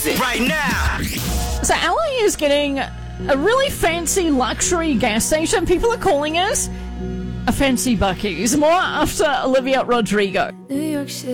music right now. So LA is getting a really fancy luxury gas station. People are calling it a fancy Buc-ee's. More after Olivia Rodrigo. New York City.